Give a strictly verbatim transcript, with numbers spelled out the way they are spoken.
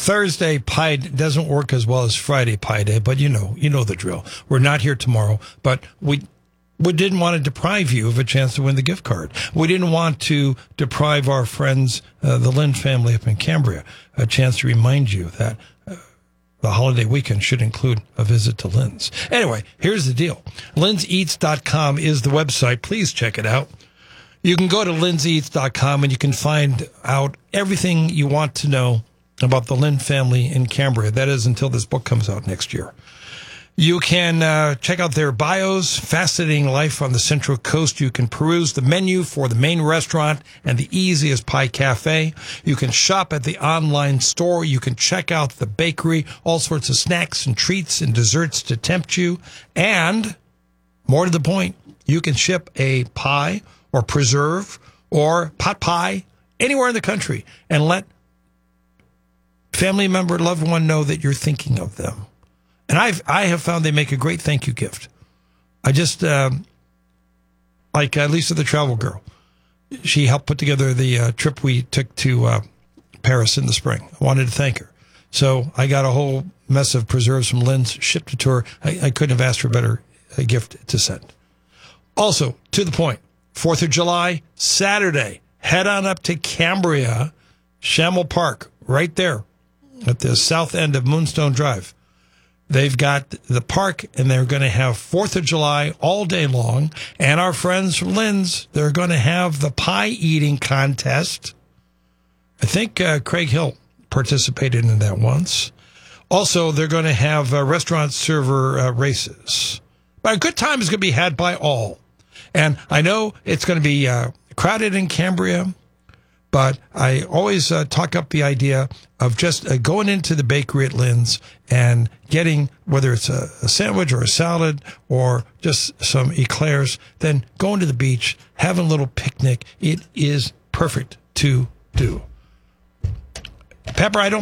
Thursday pie doesn't work as well as Friday pie day, but you know, you know the drill. We're not here tomorrow, but we we didn't want to deprive you of a chance to win the gift card. We didn't want to deprive our friends, uh, the Lynn family up in Cambria, a chance to remind you that uh, the holiday weekend should include a visit to Lynn's. Anyway, here's the deal. Lynn's Eats dot com is the website. Please check it out. You can go to Lynn's Eats dot com and you can find out everything you want to know about the Lynn family in Cambria. That is until this book comes out next year. You can uh, check out their bios, fascinating life on the Central Coast. You can peruse the menu for the main restaurant and the easiest pie cafe. You can shop at the online store. You can check out the bakery, all sorts of snacks and treats and desserts to tempt you. And more to the point, you can ship a pie or preserve or pot pie anywhere in the country and let family member, loved one know that you're thinking of them. And I've, I have found they make a great thank you gift. I just, um, like uh, Lisa the Travel Girl, she helped put together the uh, trip we took to uh, Paris in the spring. I wanted to thank her. So I got a whole mess of preserves from Lynn's, shipped it to her. I, I couldn't have asked for a better uh, gift to send. Also, to the point, fourth of July, Saturday, head on up to Cambria, Shamel Park, right there at the south end of Moonstone Drive. They've got the park, and they're going to have fourth of July all day long. And our friends from Lynn's, they're going to have the pie eating contest. I think uh, Craig Hill participated in that once. Also, they're going to have uh, restaurant server uh, races. But a good time is going to be had by all. And I know it's going to be uh, crowded in Cambria, but I always uh, talk up the idea of just uh, going into the bakery at Lynn's and getting, whether it's a, a sandwich or a salad or just some eclairs, then going to the beach, having a little picnic. It is perfect to do. Pepper, I don't